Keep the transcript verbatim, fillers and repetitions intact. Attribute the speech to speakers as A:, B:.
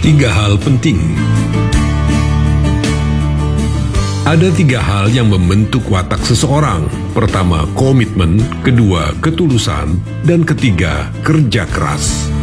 A: Tiga hal penting. Ada tiga hal yang membentuk watak seseorang. Pertama, komitmen. Kedua, ketulusan. Dan ketiga, kerja keras.